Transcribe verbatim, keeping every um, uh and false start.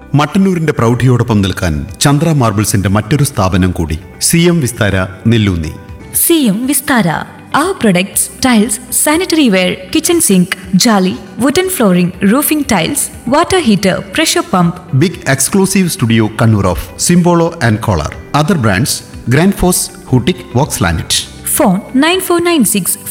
മട്ടന്നൂരിന്റെ പ്രൗഢിയോടൊപ്പം നിൽക്കാൻ ചന്ദ്ര മാർബിൾസിന്റെ മറ്റൊരു സ്ഥാപനം കൂടി, C M Vistara Nelloonni. C M Vistara. Our products, tiles, sanitary ware, kitchen sink, jolly, wooden flooring, roofing tiles, water heater, pressure pump. Big exclusive studio Kannur of സിംബോളോ and collar. Other brands grand FOSS, ഹൂട്ടിക്, Woakes ലാനറ്റ്. Phone nine four nine six